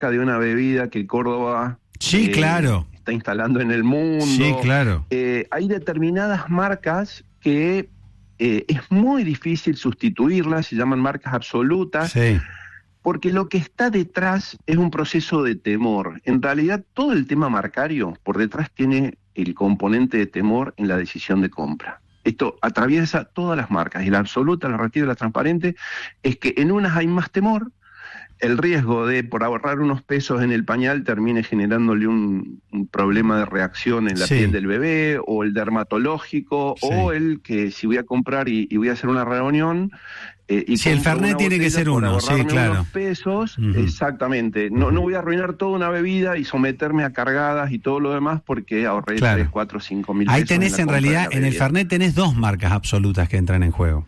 de una bebida que Córdoba claro, está instalando en el mundo. Sí, claro. Hay determinadas marcas que es muy difícil sustituirlas, se llaman marcas absolutas, porque lo que está detrás es un proceso de temor. En realidad, todo el tema marcario por detrás tiene el componente de temor en la decisión de compra. Esto atraviesa todas las marcas, y la absoluta, la relativa y la transparente, es que en unas hay más temor, el riesgo de, por ahorrar unos pesos en el pañal, termine generándole un problema de reacción en la piel del bebé, o el dermatológico, o el que si voy a comprar y voy a hacer una reunión... el Fernet tiene que ser uno, claro. Unos pesos, exactamente. No voy a arruinar toda una bebida y someterme a cargadas y todo lo demás porque ahorré 3, 4, 5 mil pesos. Ahí tenés, en realidad, en el Fernet tenés 2 marcas absolutas que entran en juego.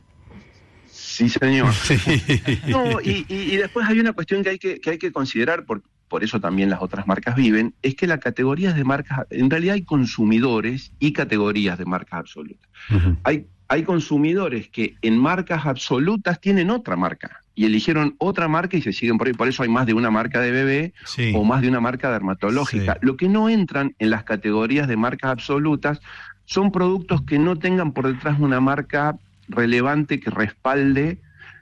Sí, señor. No, y después hay una cuestión que hay que considerar, por eso también las otras marcas viven, es que las categorías de marcas, en realidad hay consumidores y categorías de marcas absolutas. Hay consumidores que en marcas absolutas tienen otra marca y eligieron otra marca y se siguen por ahí. Por eso hay más de una marca de bebé o más de una marca dermatológica. Lo que no entran en las categorías de marcas absolutas son productos que no tengan por detrás una marca relevante que respalde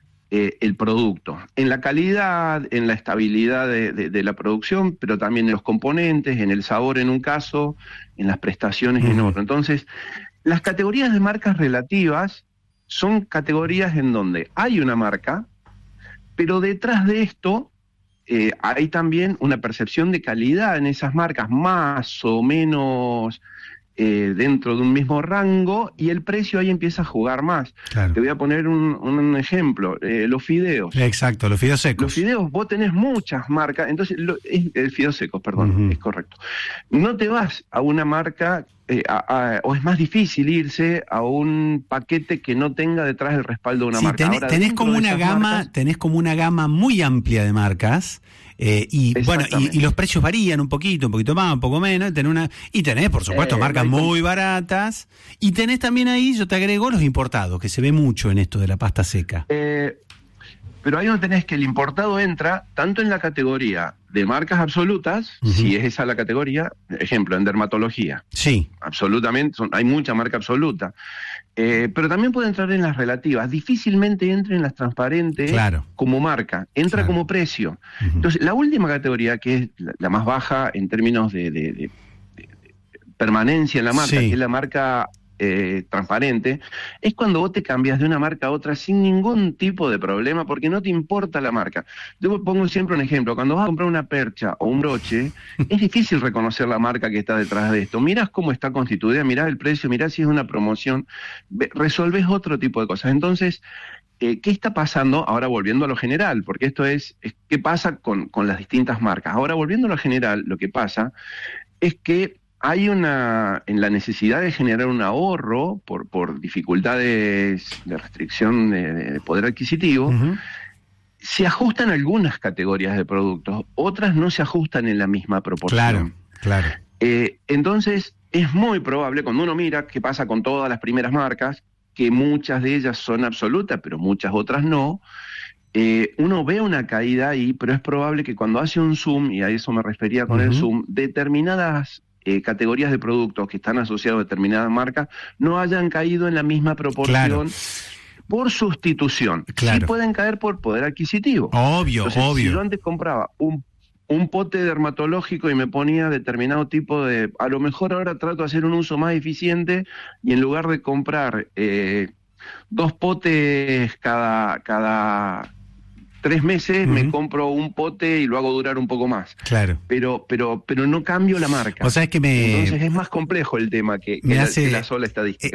el producto. En la calidad, en la estabilidad de la producción, pero también en los componentes, en el sabor en un caso, en las prestaciones en otro. Entonces, las categorías de marcas relativas son categorías en donde hay una marca, pero detrás de esto hay también una percepción de calidad en esas marcas, más o menos dentro de un mismo rango, y el precio ahí empieza a jugar más. Claro. Te voy a poner un ejemplo, los fideos. Exacto, los fideos secos. Los fideos, vos tenés muchas marcas, entonces, fideos secos, perdón, es correcto. No te vas a una marca, o es más difícil irse a un paquete que no tenga detrás el respaldo de una marca. Ahora, tenés como una gama muy amplia de marcas. Y bueno, y los precios varían un poquito más, un poco menos, y tenés, por supuesto, marcas muy baratas, y tenés también ahí, yo te agrego, los importados, que se ve mucho en esto de la pasta seca. Pero ahí no tenés que el importado entra tanto en la categoría de marcas absolutas, si es esa la categoría, ejemplo, en dermatología. Sí. Absolutamente, hay mucha marca absoluta. Pero también puede entrar en las relativas. Difícilmente entra en las transparentes como marca, entra como precio. Entonces, la última categoría, que es la más baja en términos de permanencia en la marca, que es la marca transparente, es cuando vos te cambias de una marca a otra sin ningún tipo de problema, porque no te importa la marca. Yo pongo siempre un ejemplo: cuando vas a comprar una percha o un broche, es difícil reconocer la marca que está detrás de esto. Mirás cómo está constituida, mirás el precio, mirás si es una promoción, resolvés otro tipo de cosas. Entonces, ¿qué está pasando? Ahora volviendo a lo general, porque esto es ¿qué pasa con las distintas marcas? Ahora volviendo a lo general, lo que pasa es que hay en la necesidad de generar un ahorro por dificultades de restricción de poder adquisitivo, se ajustan algunas categorías de productos, otras no se ajustan en la misma proporción. Claro. Entonces, es muy probable, cuando uno mira qué pasa con todas las primeras marcas, que muchas de ellas son absolutas, pero muchas otras no, uno ve una caída ahí, pero es probable que cuando hace un zoom, y a eso me refería con el zoom, determinadas categorías de productos que están asociados a determinadas marcas no hayan caído en la misma proporción por sustitución. Sí pueden caer por poder adquisitivo. Obvio. Si yo antes compraba un pote dermatológico y me ponía determinado tipo de... A lo mejor ahora trato de hacer un uso más eficiente y en lugar de comprar 2 potes cada 3 meses, me compro un pote y lo hago durar un poco más. Claro. Pero no cambio la marca. O sea, es que entonces es más complejo el tema que la sola estadística.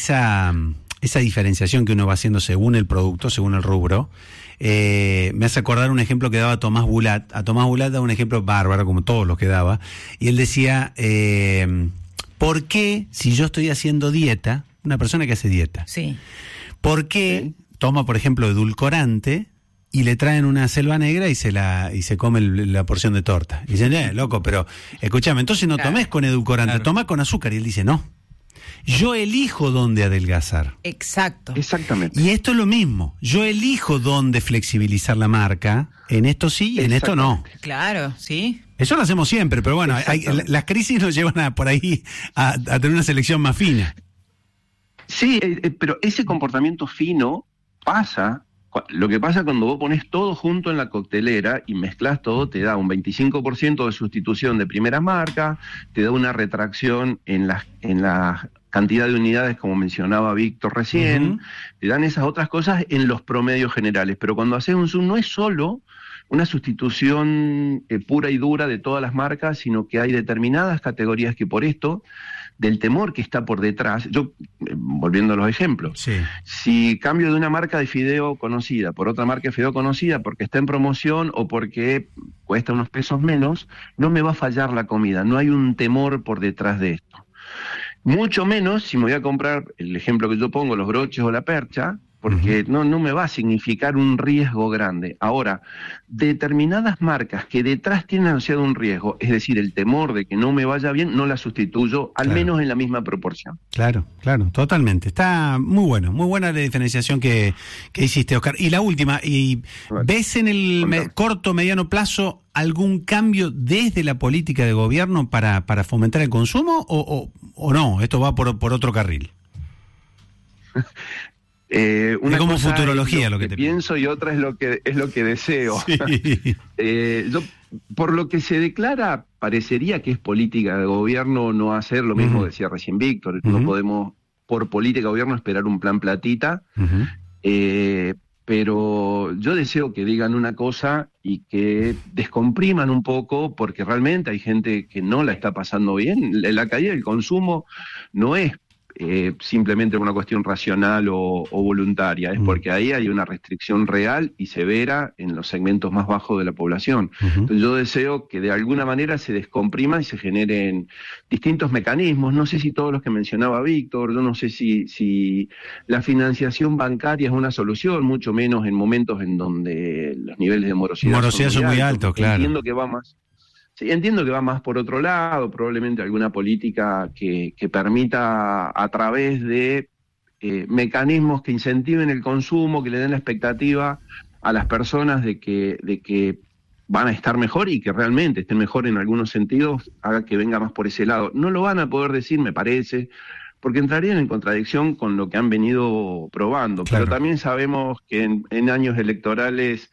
Esa diferenciación que uno va haciendo según el producto, según el rubro, me hace acordar un ejemplo que daba Tomás Bulat. A Tomás Bulat daba un ejemplo bárbaro, como todos los que daba, y él decía, ¿por qué, si yo estoy haciendo dieta, una persona que hace dieta, ¿por qué toma, por ejemplo, edulcorante y le traen una Selva Negra y se come la porción de torta? Y dicen, loco, pero escúchame, entonces no tomes con edulcorante, toma con azúcar. Y él dice, no. yo elijo dónde adelgazar. Exacto. Exactamente. Y esto es lo mismo, yo elijo dónde flexibilizar la marca, en esto sí y en esto no. Claro, sí. Eso lo hacemos siempre, pero bueno, las crisis nos llevan por ahí a tener una selección más fina. Sí, pero ese comportamiento fino pasa. Lo que pasa cuando vos pones todo junto en la coctelera y mezclas todo, te da un 25% de sustitución de primera marca, te da una retracción en la cantidad de unidades, como mencionaba Víctor recién, te dan esas otras cosas en los promedios generales. Pero cuando haces un zoom no es solo una sustitución pura y dura de todas las marcas, sino que hay determinadas categorías que por esto, del temor que está por detrás, yo, volviendo a los ejemplos, sí. Si cambio de una marca de fideo conocida por otra marca de fideo conocida porque está en promoción o porque cuesta unos pesos menos, no me va a fallar la comida, no hay un temor por detrás de esto. Mucho menos si me voy a comprar, el ejemplo que yo pongo, los broches o la percha, porque no me va a significar un riesgo grande. Ahora, determinadas marcas que detrás tienen asociado un riesgo, es decir, el temor de que no me vaya bien, no la sustituyo, al menos en la misma proporción. Claro, totalmente. Está muy buena la diferenciación que hiciste, Oscar. Y la última, ¿ves en el corto, mediano plazo algún cambio desde la política de gobierno para fomentar el consumo o no? ¿Esto va por otro carril? Una como cosa futurología es lo que te pienso y otra es lo que deseo. Sí. Yo, por lo que se declara, parecería que es política de gobierno no hacer lo mismo, decía recién Víctor. No podemos, por política de gobierno, esperar un plan platita. Pero yo deseo que digan una cosa y que descompriman un poco, porque realmente hay gente que no la está pasando bien. La caída del consumo no es simplemente una cuestión racional o voluntaria, es porque ahí hay una restricción real y severa en los segmentos más bajos de la población. Entonces yo deseo que de alguna manera se descomprima y se generen distintos mecanismos. No sé si todos los que mencionaba Víctor, yo no sé si la financiación bancaria es una solución, mucho menos en momentos en donde los niveles de morosidad son muy altos, claro. Entiendo que va más. Sí, entiendo que va más por otro lado, probablemente alguna política que permita a través de mecanismos que incentiven el consumo, que le den la expectativa a las personas de que van a estar mejor y que realmente estén mejor en algunos sentidos, haga que venga más por ese lado. No lo van a poder decir, me parece, porque entrarían en contradicción con lo que han venido probando. Claro. Pero también sabemos que en años electorales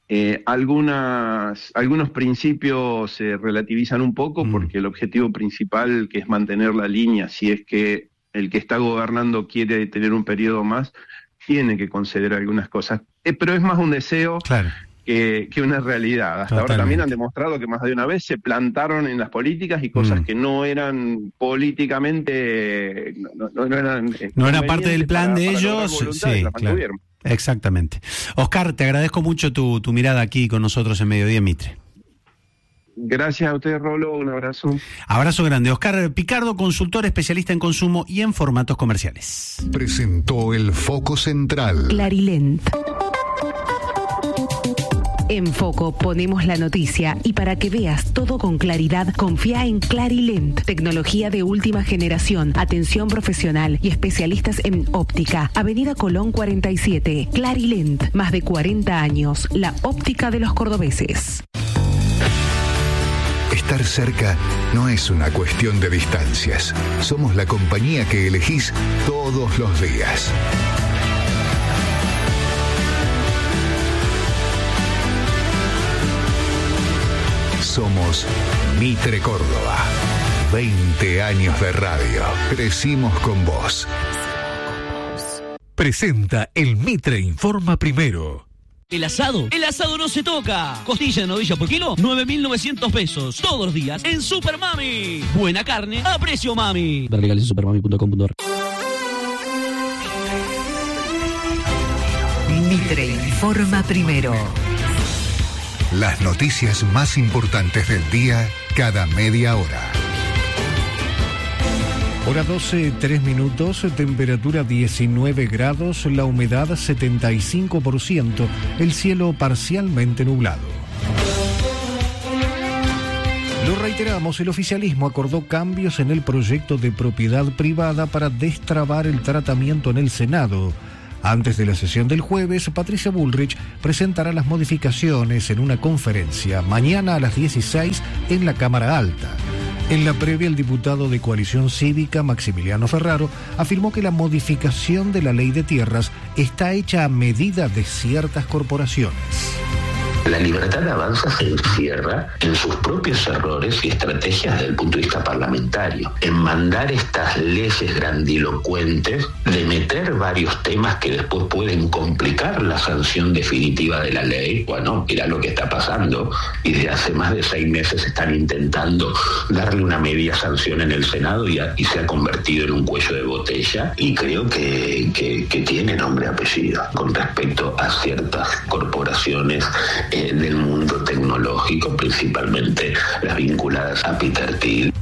algunos principios se relativizan un poco porque el objetivo principal, que es mantener la línea, si es que el que está gobernando quiere tener un periodo más, tiene que conceder algunas cosas. Pero es más un deseo que una realidad. Hasta ahora también han demostrado que más de una vez se plantaron en las políticas y cosas que no eran políticamente... No era parte del plan de ellos. Sí, claro. Exactamente. Oscar, te agradezco mucho tu mirada aquí con nosotros en Mediodía Mitre. Gracias a usted, Rolo, un abrazo. Abrazo grande. Oscar Picardo, consultor especialista en consumo y en formatos comerciales. Presentó el Foco Central. Clarilent. En Foco ponemos la noticia y para que veas todo con claridad, confía en Clarilent. Tecnología de última generación, atención profesional y especialistas en óptica. Avenida Colón 47. Clarilent, más de 40 años, la óptica de los cordobeses. Estar cerca no es una cuestión de distancias. Somos la compañía que elegís todos los días. Somos Mitre Córdoba. 20 años de radio. Crecimos con vos. Presenta el Mitre Informa Primero. ¿El asado? El asado no se toca. Costilla de novilla por kilo, 9.900 pesos. Todos los días en Super Mami. Buena carne a precio mami. Ver legales en supermami.com.ar. Mitre Informa Primero. Las noticias más importantes del día, cada media hora. Hora 12, 3 minutos, temperatura 19 grados, la humedad 75%, el cielo parcialmente nublado. Lo reiteramos, el oficialismo acordó cambios en el proyecto de propiedad privada para destrabar el tratamiento en el Senado. Antes de la sesión del jueves, Patricia Bullrich presentará las modificaciones en una conferencia mañana a las 16 en la Cámara Alta. En la previa, el diputado de Coalición Cívica, Maximiliano Ferraro, afirmó que la modificación de la ley de tierras está hecha a medida de ciertas corporaciones. La libertad de avanza se encierra en sus propios errores y estrategias desde el punto de vista parlamentario, en mandar estas leyes grandilocuentes, de meter varios temas que después pueden complicar la sanción definitiva de la ley. Bueno, mirá lo que está pasando, y desde hace más de 6 meses están intentando darle una media sanción en el Senado y se ha convertido en un cuello de botella, y creo que tiene nombre y apellido con respecto a ciertas corporaciones del mundo tecnológico, principalmente las vinculadas a Peter Thiel.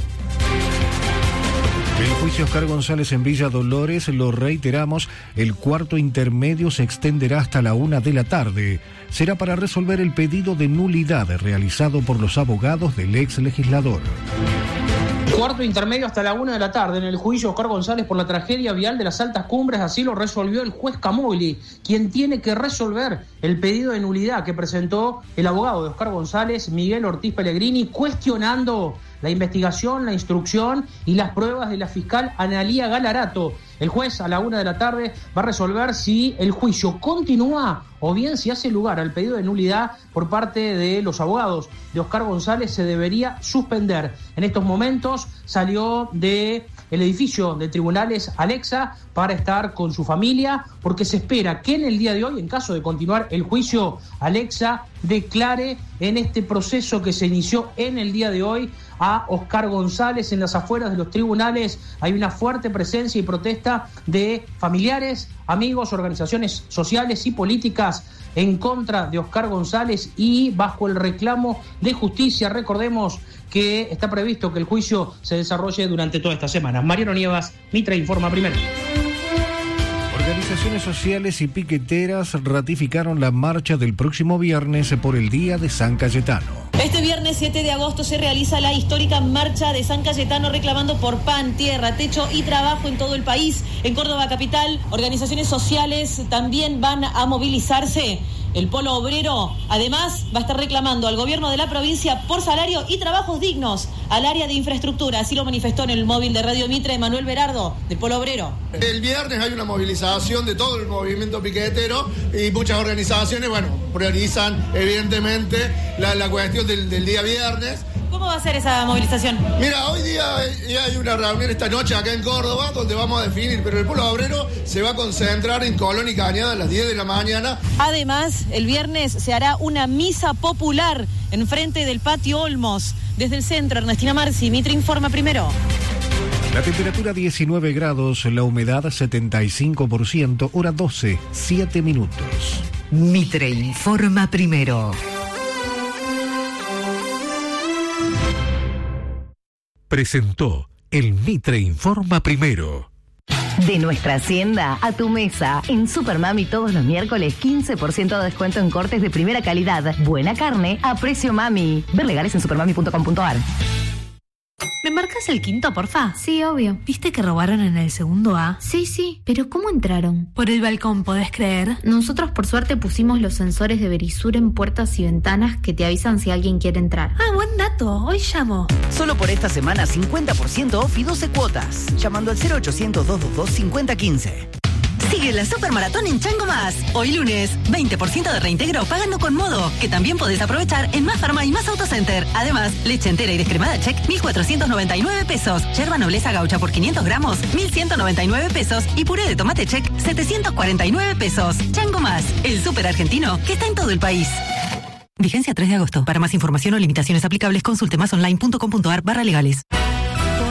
El juicio Oscar González en Villa Dolores, lo reiteramos, el cuarto intermedio se extenderá hasta la 1 de la tarde. Será para resolver el pedido de nulidad realizado por los abogados del ex legislador. Cuarto intermedio hasta la 1 de la tarde en el juicio Oscar González por la tragedia vial de las Altas Cumbres. Así lo resolvió el juez Camogli, quien tiene que resolver el pedido de nulidad que presentó el abogado de Oscar González, Miguel Ortiz Pellegrini, cuestionando la investigación, la instrucción y las pruebas de la fiscal Analía Galarato. El juez a la 1 de la tarde va a resolver si el juicio continúa o bien si hace lugar al pedido de nulidad por parte de los abogados de Oscar González se debería suspender. En estos momentos salió del edificio de tribunales Alexa para estar con su familia, porque se espera que en el día de hoy, en caso de continuar el juicio, Alexa declare en este proceso que se inició en el día de hoy a Oscar González. En las afueras de los tribunales hay una fuerte presencia y protesta de familiares, amigos, organizaciones sociales y políticas en contra de Oscar González y bajo el reclamo de justicia. Recordemos que está previsto que el juicio se desarrolle durante toda esta semana. Mariano Nievas, Mitre Informa Primero. Organizaciones sociales y piqueteras ratificaron la marcha del próximo viernes por el Día de San Cayetano. Este viernes 7 de agosto se realiza la histórica marcha de San Cayetano reclamando por pan, tierra, techo y trabajo en todo el país. En Córdoba capital, organizaciones sociales también van a movilizarse. El Polo Obrero, además, va a estar reclamando al gobierno de la provincia por salario y trabajos dignos al área de infraestructura. Así lo manifestó en el móvil de Radio Mitre Manuel Berardo, del Polo Obrero. El viernes hay una movilización de todo el movimiento piquetero y muchas organizaciones, priorizan evidentemente la cuestión del día viernes. ¿Cómo va a ser esa movilización? Mira, hoy día hay una reunión esta noche acá en Córdoba donde vamos a definir, pero el Polo Obrero se va a concentrar en Colón y Cañada a las 10 de la mañana. Además, el viernes se hará una misa popular en frente del Patio Olmos. Desde el centro, Ernestina Marci, Mitre Informa Primero. La temperatura 19 grados, la humedad 75%, hora 12, 7 minutos. Mitre Informa Primero. Presentó el Mitre Informa Primero. De nuestra hacienda a tu mesa. En Supermami todos los miércoles 15% de descuento en cortes de primera calidad. Buena carne a precio mami. Ver legales en supermami.com.ar. ¿Me marcas el quinto, porfa? Sí, obvio. ¿Viste que robaron en el segundo A? Sí, pero ¿cómo entraron? Por el balcón, ¿podés creer? Nosotros por suerte pusimos los sensores de Verisur en puertas y ventanas que te avisan si alguien quiere entrar. Ah, buen dato. Hoy llamo. Solo por esta semana 50% off y 12 cuotas. Llamando al 0800-222-5015. Sigue la Supermaratón en Chango Más. Hoy lunes, 20% de reintegro pagando con Modo, que también podés aprovechar en Más Farma y Más Autocenter. Además, leche entera y descremada Check, 1.499 pesos. Yerba Nobleza Gaucha por 500 gramos, 1.199 pesos. Y puré de tomate Check, 749 pesos. Chango Más, el súper argentino que está en todo el país. Vigencia 3 de agosto. Para más información o limitaciones aplicables, consulte másonline.com.ar/legales.